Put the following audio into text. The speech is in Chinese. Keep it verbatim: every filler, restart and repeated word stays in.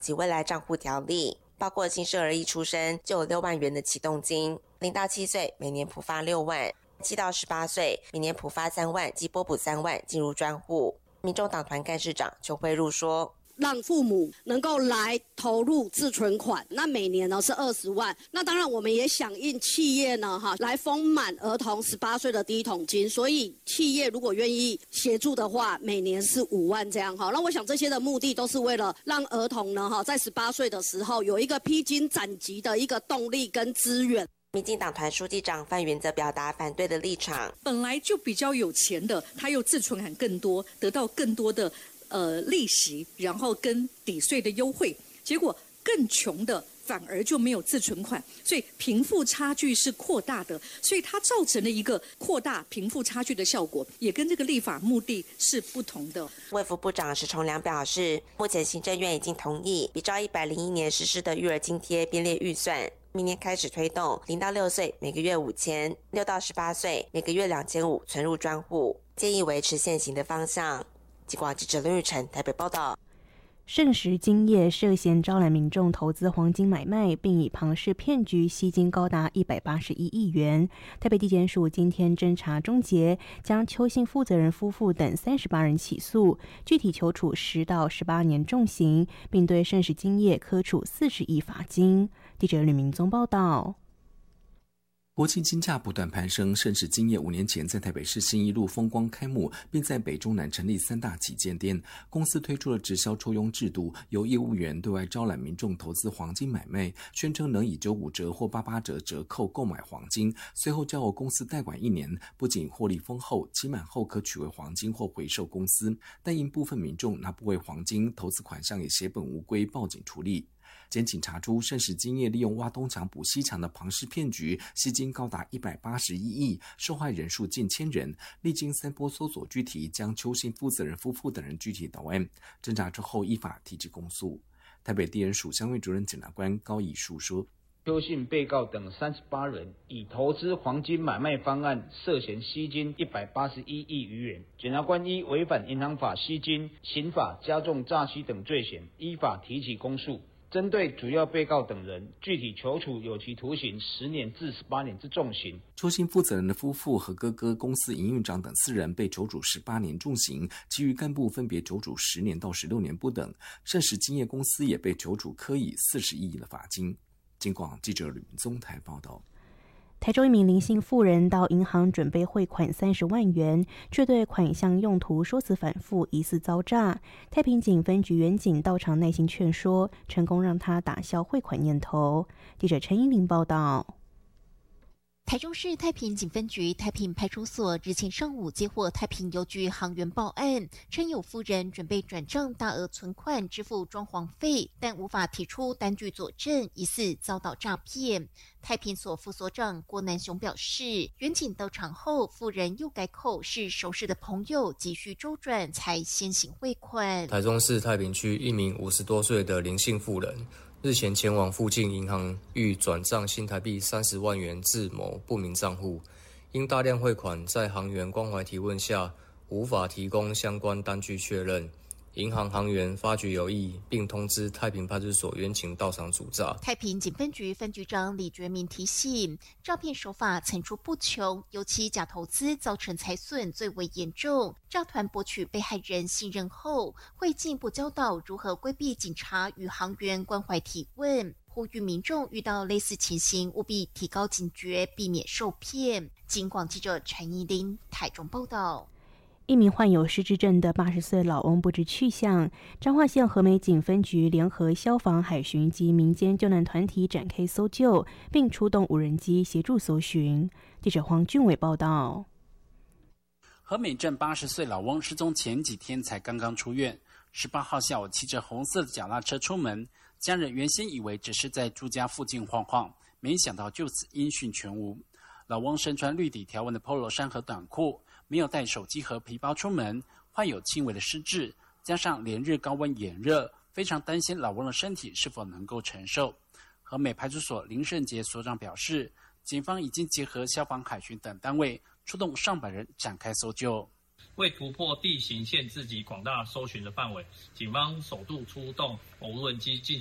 及未来账户条例，包括新生儿一出生就有六万元的启动金，零到七岁每年普发六万，七到十八岁每年普发三万及拨补三万进入专户。民众党团干事长邱慧茹说， 让父母能够来投入自存款，那每年呢是二十万。那当然我们也响应企业呢哈来丰满儿童十八岁的第一桶金，所以企业如果愿意协助的话，每年是五万这样哈。那我想这些的目的都是为了让儿童呢哈在十八岁的时候有一个披荆斩棘的一个动力跟资源。 民进党团书记长范云则表达反对的立场， 本来就比较有钱的，他又自存款更多，得到更多的呃利息，然后跟抵税的优惠，结果更穷的反而就没有自存款，所以贫富差距是扩大的，所以它造成了一个扩大贫富差距的效果，也跟这个立法目的是不同的。 卫福部长石崇良表示，目前行政院已经同意比照一百零一年实施的育儿津贴编列预算，明年开始推动零到六岁每个月五千，六到十八岁每个月两千五存入专户，建议维持现行的方向。记者记者林玉成台北报道。 盛时金业涉嫌招揽民众投资黄金买卖，并以庞氏骗局吸金高达一百八十一亿元。台北地检署今天侦查终结，将邱姓负责人夫妇等三十八人起诉，具体求处十到十八年重刑，并对盛时金业科处四十亿罚金。记者吕明宗报道。 国际金价不断攀升，盛时金业五年前在台北市信义路风光开幕，并在北中南成立三大旗舰店。公司推出了直销抽佣制度，由业务员对外招揽民众投资黄金买卖，宣称能以九五折或八八折折扣购买黄金，随后交由公司代管一年，不仅获利丰厚，期满后可取回黄金或回售公司，但因部分民众拿不回黄金，投资款项也血本无归，报警处理。检警查出盛时金业利用挖东墙补西墙的庞氏骗局，吸金高达一百八十一亿，受害人数近千人。历经三波搜索拘提，将邱姓负责人夫妇等人具体到案，侦查之后依法提起公诉。台北地检署相关主任检察官高以树说， 邱姓被告等三十八人以投资黄金买卖方案涉嫌吸金一百八十一亿余元，检察官依违反银行法吸金、刑法加重诈欺等罪嫌，依法提起公诉。针对主要被告等人，具体求处有期徒刑十年至十八年之重刑。 邱姓负责人的夫妇和哥哥、公司营运长等四人被求处十八年重刑，其余干部分别求处十年到十六年不等。盛时金业公司也被求处科以四十亿的罚金。经广记者吕明宗台报道。 台中一名林姓妇人到银行准备汇款三十万元，却对款项用途说辞反复，疑似遭诈。太平警分局员警到场耐心劝说，成功让他打消汇款念头。记者陈依玲报道。 台中市太平警分局太平派出所日前上午接获太平邮局行员报案，称有夫人准备转账大额存款支付装潢费，但无法提出单据佐证，疑似遭到诈骗。太平所副所长郭南雄表示，员警到场后，妇人又改口是熟识的朋友急需周转，才先行汇款。 台中市太平区一名五十多岁的林姓妇人，日前前往附近银行欲转账新台币三十万元至某不明账户，因大量汇款，在行员关怀提问下，无法提供相关单据确认。银行行员发觉有异，并通知太平派出所员警到场阻诈。 太平警分局分局长李觉明提醒，诈骗手法层出不穷，尤其假投资造成财损最为严重。诈团博取被害人信任后，会进一步教导如何规避警察与行员关怀提问，呼吁民众遇到类似情形务必提高警觉，避免受骗。警广记者陈怡玲台中报道。 一名患有失智症的八十岁老翁不知去向，彰化县和美警分局联合消防、海巡及民间救难团体展开搜救，并出动无人机协助搜寻。记者黄俊伟报道。 和美镇八十岁老翁失踪前几天才刚刚出院，十八号下午骑着红色的脚踏车出门，家人原先以为只是在住家附近晃晃，没想到就此音讯全无。老翁身穿绿底条纹的 polo 衫和短裤，没有带手机和皮包出门，患有轻微的失智，加上连日高温炎热，非常担心老翁的身体是否能够承受。和美派出所林胜杰所长表示，警方已经结合消防、海巡等单位，出动上百人展开搜救。 为突破地形限制及广大搜寻的范围，警方首度出动无人机进